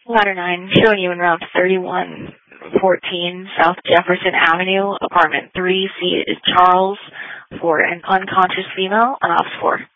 Ladder 9, showing you in route 3114 South Jefferson Avenue, apartment 3, C is Charles, for an unconscious female, an ops 4.